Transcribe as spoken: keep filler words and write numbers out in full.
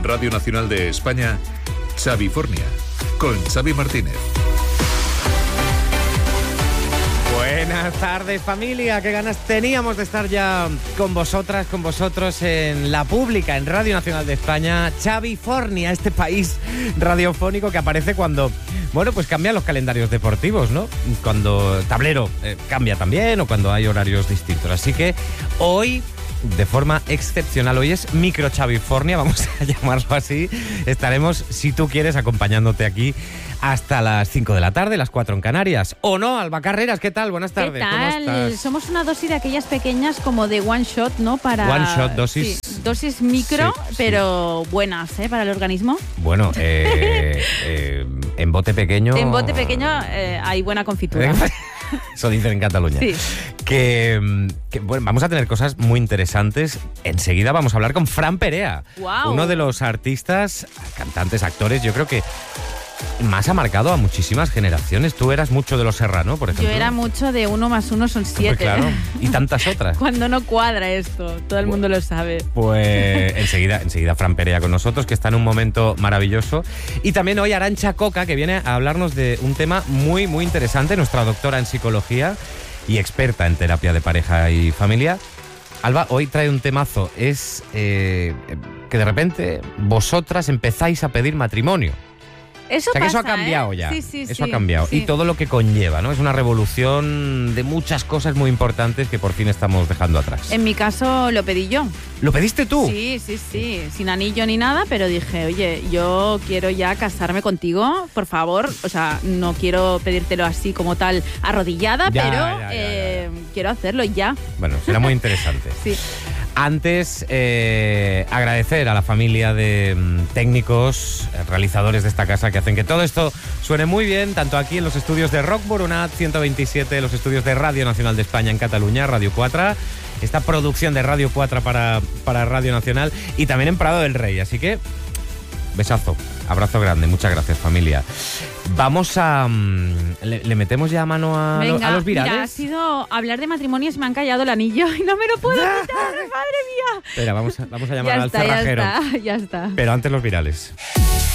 Radio Nacional de España, Xavifornia, con Xavi Martínez. Buenas tardes, familia. Qué ganas teníamos de estar ya con vosotras, con vosotros en La Pública, en Radio Nacional de España, Xavifornia, este país radiofónico que aparece cuando, bueno, pues cambian los calendarios deportivos, ¿no? Cuando tablero eh, cambia también o cuando hay horarios distintos. Así que hoy, de forma excepcional, hoy es Micro Xavifornia, vamos a llamarlo así. Estaremos, si tú quieres, acompañándote aquí hasta las cinco de la tarde, las cuatro en Canarias. ¿O no, Alba Carreras? ¿Qué tal? Buenas tardes. ¿Qué tal? ¿Cómo estás? Somos una dosis de aquellas pequeñas como de one shot, ¿no? Para One shot, dosis. Sí, dosis micro, Sí, pero sí. buenas, ¿eh? Para el organismo. Bueno, eh, eh, en bote pequeño... En bote pequeño eh, hay buena confitura. Eso dicen en Cataluña. Sí. Que, que bueno, vamos a tener cosas muy interesantes. Enseguida vamos a hablar con Fran Perea. Wow. Uno de los artistas, cantantes, actores, yo creo que más ha marcado a muchísimas generaciones. Tú eras mucho de Los Serrano, por ejemplo. Yo era mucho de uno más uno son siete. Pues claro, y tantas otras. Cuando no cuadra esto, todo el mundo lo sabe. Pues enseguida, enseguida Fran Perea con nosotros, que está en un momento maravilloso. Y también hoy Arantxa Coca, que viene a hablarnos de un tema muy, muy interesante, nuestra doctora en psicología y experta en terapia de pareja y familia. Alba, hoy trae un temazo. Es eh, que de repente vosotras empezáis a pedir matrimonio. Eso o sea, que pasa, eso ha cambiado ¿eh? ya. Sí, sí, eso sí, ha cambiado. sí. Y todo lo que conlleva, ¿no? Es una revolución de muchas cosas muy importantes que por fin estamos dejando atrás. En mi caso lo pedí yo. ¿Lo pediste tú? Sí, sí, sí. Sin anillo ni nada, pero dije, oye, yo quiero ya casarme contigo, por favor. O sea, no quiero pedírtelo así como tal arrodillada, Ya, pero ya, ya, eh, ya. quiero hacerlo ya. Bueno, será muy interesante. Sí. Antes, eh, agradecer a la familia de mm, técnicos, eh, realizadores de esta casa que hacen que todo esto suene muy bien, tanto aquí en los estudios de Rock Boronat ciento veintisiete, los estudios de Radio Nacional de España en Cataluña, Radio cuatro, esta producción de Radio cuatro para, para Radio Nacional y también en Prado del Rey. Así que, besazo, abrazo grande, muchas gracias, familia. Vamos a... Um, le, ¿Le metemos ya mano a, Venga, lo, a los virales? Mira, ha sido hablar de matrimonio y se me han callado el anillo y no me lo puedo quitar, madre mía. Espera, vamos a, vamos a llamar Ya al está, ya cerrajero. está, ya está. Pero antes los virales.